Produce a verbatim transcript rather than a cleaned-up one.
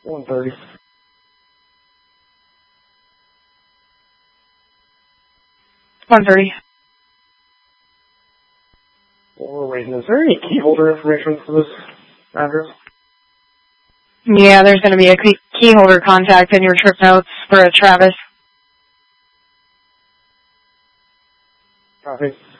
one thirty. one thirty. Well, we're waiting. Is there any key holder information for this address? Yeah, there's going to be a key, key holder contact in your trip notes for a Travis. Copy.